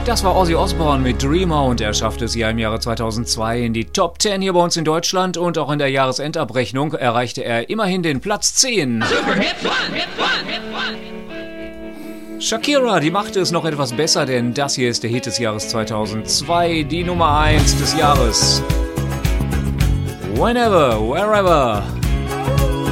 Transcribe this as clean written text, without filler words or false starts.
Das war Ozzy Osbourne mit Dreamer und er schaffte es ja im Jahre 2002 in die Top 10 hier bei uns in Deutschland und auch in der Jahresendabrechnung erreichte er immerhin den Platz 10. Super Hits 1, Hits 1, Hits 1. Shakira, die machte es noch etwas besser, denn das hier ist der Hit des Jahres 2002, die Nummer 1 des Jahres. Whenever, Wherever.